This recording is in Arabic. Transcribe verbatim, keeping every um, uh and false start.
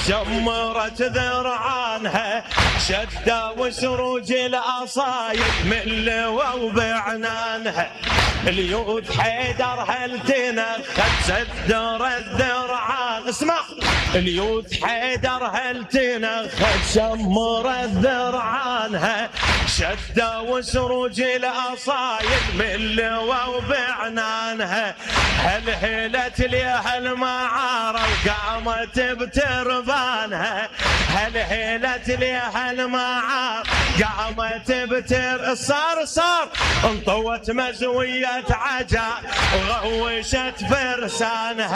شمرت ذرعانها شدة وسروج الأصايد من لوى وبعنانها. اليود حيدر هل تنخت صدر الذرعان. اسمع اليود حيدر هل تنخت شمرت ذرعانها شدة وسروج الأصايد من لوى وبعنانها. هل هلت ليها المعارة وقامت بتربانها. هل هلت ليها المعارة قامت بتر صار صار انطوت مزوية عجا وغوشت فرسانها.